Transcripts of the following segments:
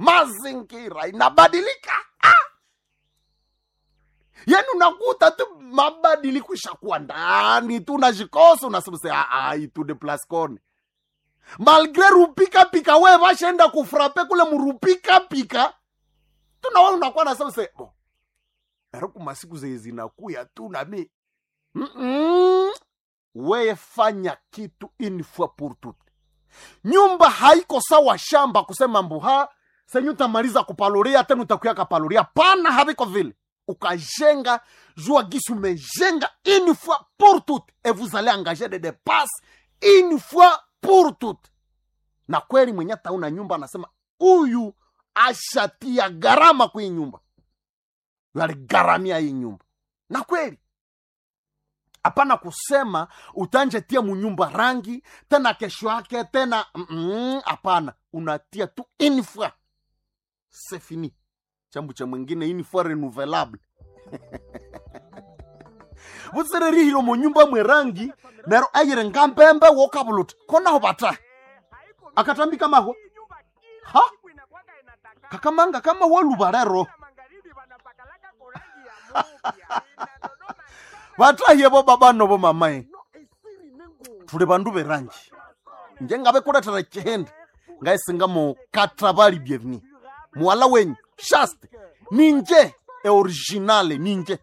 mazingira inabadilika. Yani unakuta tu mabadiliko ishakuwa ndani tu, unajikosa unasema itu de Plascone. Malgré rupika pika wewe washaenda kufrape kule murupika pika. Tunaona unakuwa nasema bo. Ero kuma siku zinakuya tu na mimi. Wewe fanya kitu une fois pour toutes. Nyumba haiko sawa shamba kusema mbuha, senyu utamaliza kupaloria tena utakuya kapaloria. Pana haviko vile. Ukajenga, jua gisu mejenga une fois pour toutes. Et vous allez engager des dépenses une fois pour toutes. Na kweli mwenye tauna nyumba anasema huyu ashatia gharama kwa nyumba. Yale garamia hii nyumba. Na kweli hapana kusema utanjetia munyumba rangi tena kesho yake tena hapana, unatia tu une fois. C'est fini. Chambu cha mwingine une fois renouvelable. Busere hilo munyumba mwe rangi nero ayire ngambembe wokabulut kona hobata akatambi kama ho ha kakamanga kama walubarero watahiye bo baba no bo mamae tule bandu berangi njengabe kuletera chihende ngaisinga mu katrabali bienvenue mwala wenyu shaste ninje originale ninje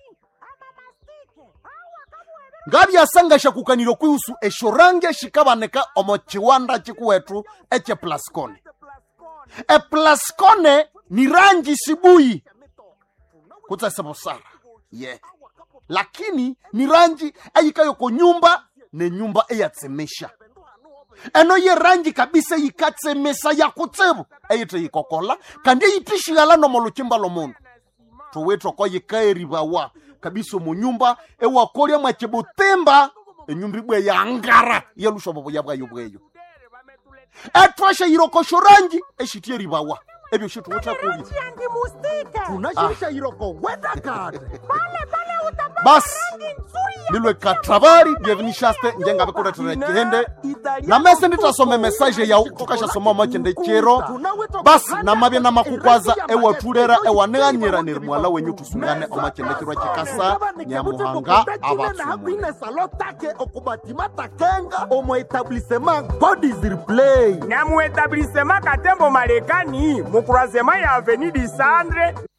ngabi yasangasha kukaniro kwihusu eshorange shikabaneka omochiwanda chikuwetu eche Plascone. Plascone ni rangi sibui kuta sabosara lakini ni rangi ayikayo ko nyumba ne nyumba eyatsemesha eno ye rangi kabisa yikatsemesa ya kutsebu eyite yikokola kandi yitishigala no moluchimba lomondo tuweto ko yikaeriba wa kabisa mu nyumba ewakolya mwachebutemba enyumba bwe yangara yelushobo yabwa yobweyo etwashe yirokosho rangi eshitie ribawa ebyo shitu utakubi tunashisha yiroko wenda card bas nilwe katravari bienvenue shaste njenga bekora turekende na mese nitasome message ya tukasha soma makende chero bas na mabye na makukwaza ewa tulera ewa nenganyira nirmwala wenyu tusungane omakende chero chikasa nyamuhanga abatsumu salotake okubatima takenga omo etablissement bodies replay na mu etablissement Katembo Marekani mu croisement ya Avenue du Centre